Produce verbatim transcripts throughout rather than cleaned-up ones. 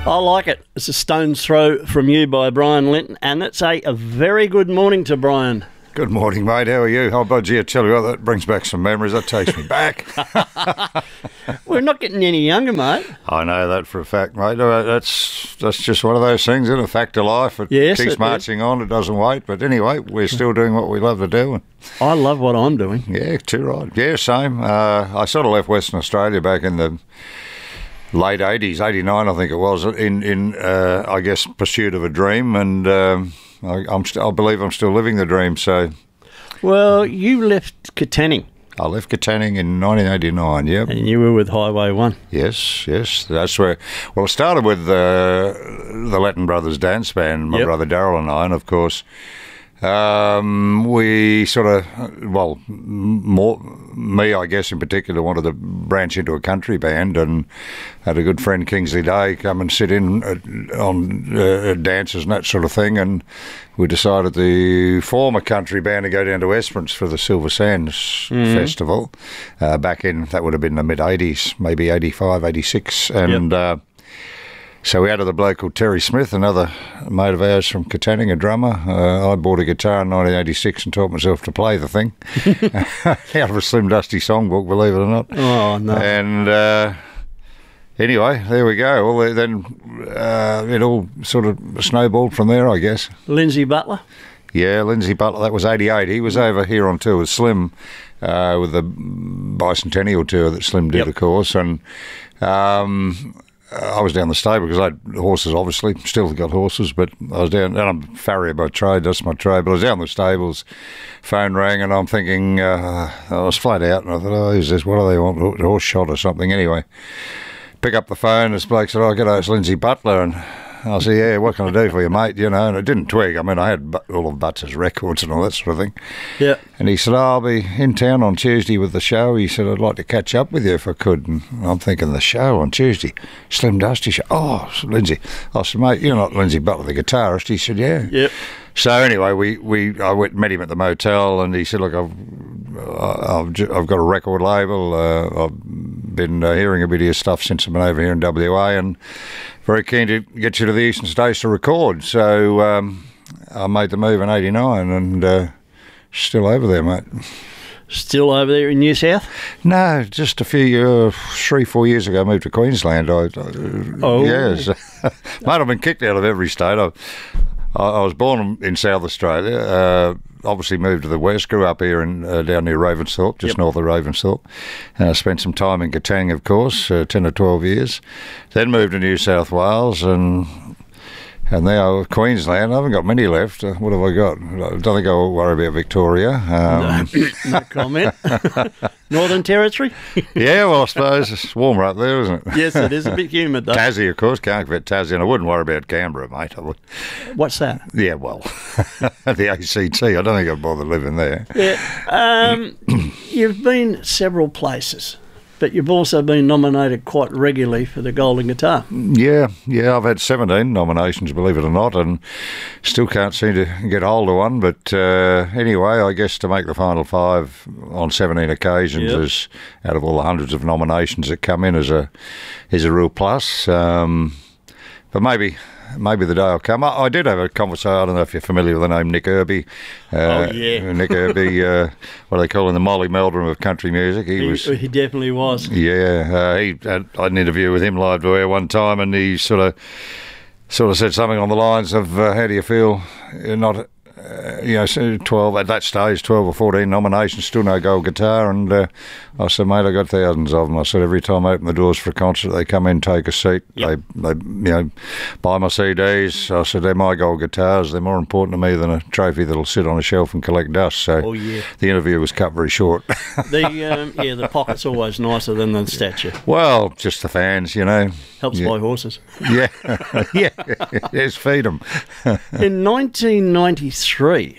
I like it. It's a stone's throw from you by Brian Linton, and it's a, a very good morning to Brian. Good morning, mate. How are you? Oh, but gee, I tell you what, that brings back some memories. That takes me back. We're not getting any younger, mate. I know that for a fact, mate. Uh, That's that's just one of those things, isn't it? A fact of life. It Yes, keeps it marching on. It doesn't wait. But anyway, we're still doing what we love to do. And I love what I'm doing. yeah, too right. Yeah, same. Uh, I sort of left Western Australia back in the late eighties, eighty-nine, I think it was, in, in uh, I guess, pursuit of a dream. And um, I, I'm st- I believe I'm still living the dream. So Well, you left Katanning, I left Katanning in nineteen eighty-nine, yep. and you were with Highway one. Yes, yes. That's where... Well, it started with uh, the Latin Brothers dance band, my Yep. brother Darryl and I, and of course... Um, we sort of, well, more me, I guess, in particular, wanted to branch into a country band, and had a good friend, Kingsley Day, come and sit in uh, on uh, dances and that sort of thing, and we decided to form a country band and go down to Esperance for the Silver Sands Mm-hmm. Festival uh, back in, that would have been the mid-eighties, maybe eighty-five, eighty-six, and... Yep. Uh, So we added a bloke called Terry Smith, another mate of ours from Katanning, a drummer. Uh, I bought a guitar in nineteen eighty-six and taught myself to play the thing out of a Slim Dusty songbook, believe it or not. Oh, no. And uh, anyway, there we go. Well, then uh, it all sort of snowballed from there, I guess. Lindsay Butler? Yeah, Lindsay Butler, that was eighty-eight. He was over here on tour with Slim, uh, with the bicentennial tour that Slim did, Yep. of course. And... Um, I was down the stable because I had horses, obviously. Still got horses, but I was down, and I'm a farrier by trade, that's my trade. But I was down the stables, phone rang, and I'm thinking, uh, I was flat out, and I thought, oh, who's this? What do they want? A horse shot or something? Anyway, pick up the phone, this bloke said, oh, g'day, it's Lindsay Butler. And I said, yeah, what can I do for you, mate? You know, and it didn't twig. I mean, I had bu- all of Butler's records and all that sort of thing. Yeah. And he said, oh, I'll be in town on Tuesday with the show. He said, I'd like to catch up with you if I could. And I'm thinking, the show on Tuesday? Slim Dusty show? Oh, Lindsay. I said, mate, you're not Lindsay Butler, the guitarist. He said, yeah. Yep. So anyway, we, we I went met him at the motel, and he said, look, I've I've, ju- I've got a record label. Uh, I've been uh, hearing a bit of your stuff since I've been over here in W A, and very keen to get you to the Eastern States to record. So um, I made the move in eighty-nine, and uh, still over there, mate. Still over there in New South? No, just a few, uh, three, four years ago, I moved to Queensland. I, I, Oh. Yes. Mate, I've been kicked out of every state. I, I, I was born in South Australia, uh, obviously moved to the west, grew up here in uh, down near Ravensthorpe, just Yep. north of Ravensthorpe. And I spent some time in Katanning, of course, uh, ten or twelve years. Then moved to New South Wales, and and now Queensland. I haven't got many left. Uh, what have I got? I don't think I'll worry about Victoria. Um, No comment. Northern Territory? Yeah, well, I suppose it's warmer up there, isn't it? Yes, it is a bit humid, though. Tassie, of course, can't forget Tassie, and I wouldn't worry about Canberra, mate. I would. What's that? Yeah, well, the A C T. I don't think I'd bother living there. Yeah. Um, you've been several places, but you've also been nominated quite regularly for the Golden Guitar. Yeah, yeah, I've had seventeen nominations, believe it or not, and still can't seem to get hold of one. But uh, anyway, I guess to make the final five on seventeen occasions Yep. is, out of all the hundreds of nominations that come in, is a is a real plus. Um, but maybe. Maybe the day will come. I, I did have a conversation. I don't know if you're familiar with the name Nick Irby. Uh, Oh, yeah. Nick Irby, uh, what do they call him, the Molly Meldrum of country music. He, He, was, he definitely was. yeah. Uh, he had, I had an interview with him live to air one time, and he sort of, sort of said something on the lines of, uh, "How do you feel? You're not." Uh, you know, so twelve at that stage, twelve or fourteen nominations, still no gold guitar. And uh, I said, mate, I got thousands of them. I said, every time I open the doors for a concert, they come in, take a seat, Yep. they, they, you know, buy my C Ds. I said, they're my gold guitars. They're more important to me than a trophy that'll sit on a shelf and collect dust. So Oh, yeah. the interview was cut very short. The um, yeah, the pocket's always nicer than the statue. Well, just the fans, you know. Helps Yeah. buy horses. Yeah, yeah. Yes, feed them. In nineteen ninety-three,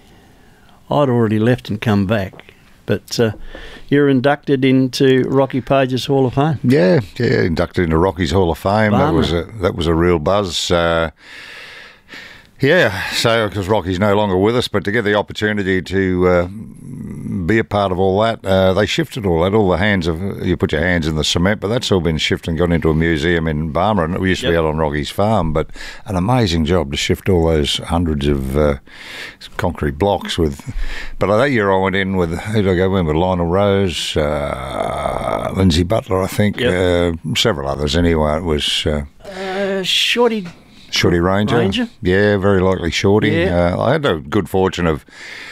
I'd already left and come back, but uh, you're inducted into Rocky Page's Hall of Fame. Yeah, yeah, inducted into Rocky's Hall of Fame. That Barnum. was a that was a real buzz. Uh, yeah, so because Rocky's no longer with us, but to get the opportunity to uh, be a part of all that. Uh, they shifted all that, all the hands of, you put your hands in the cement, but that's all been shifted and gone into a museum in Barmah, and it used to Yep. be out on Rocky's farm, but an amazing job to shift all those hundreds of uh, concrete blocks with. But that year I went in with, who did I go in with? Lionel Rose, uh, Lindsay Butler, I think, Yep. uh, several others anyway. It was... Uh, Uh, Shorty. Shorty Ranger. Ranger? Yeah, very likely Shorty. Yeah. Uh, I had the good fortune of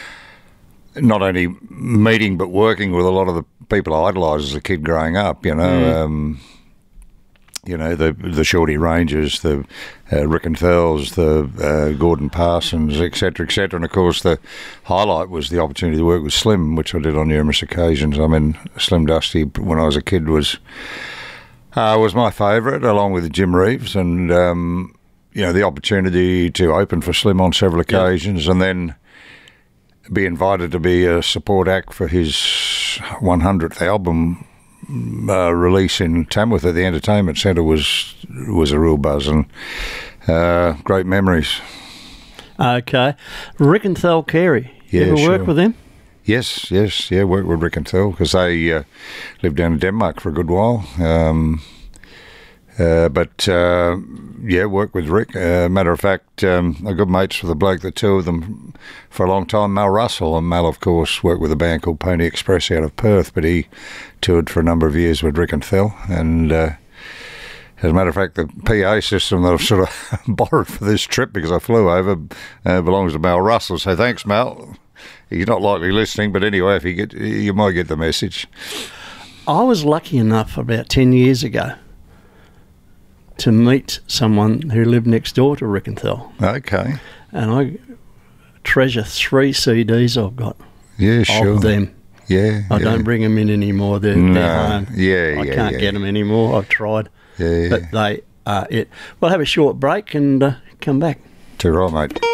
not only meeting but working with a lot of the people I idolised as a kid growing up, you know. Mm. Um, you know, the the Shorty Rangers, the uh, Rick and Fells, the uh, Gordon Parsons, et cetera, et cetera. And, of course, the highlight was the opportunity to work with Slim, which I did on numerous occasions. I mean, Slim Dusty, when I was a kid, was... Uh, was my favourite, along with Jim Reeves, and um, you know, the opportunity to open for Slim on several occasions, and then be invited to be a support act for his one hundredth album uh, release in Tamworth at the Entertainment Centre was was a real buzz, and uh, great memories. Okay. Rick and Thel Carey. You Yeah, ever sure. work with them? Yes, yes, yeah, worked with Rick and Thel because they uh, lived down in Denmark for a good while. Um, uh, but, uh, yeah, worked with Rick. Uh, matter of fact, um, I got mates with a bloke, the two of them, for a long time, Mal Russell. And Mal, of course, worked with a band called Pony Express out of Perth, but he toured for a number of years with Rick and Thel. And uh, as a matter of fact, the P A system that I've sort of borrowed for this trip because I flew over uh, belongs to Mal Russell. So thanks, Mal. He's not likely listening, but anyway, if you get, you might get the message. I was lucky enough about ten years ago to meet someone who lived next door to Rick and Thel. Okay. And I treasure three C Ds I've got Yeah, sure. of them. Yeah. I yeah. don't bring them in anymore. They're, No. they're home. Yeah, I yeah, can't yeah. get them anymore. I've tried. Yeah, yeah. But they are it. We'll have a short break and uh, come back. Too right, mate.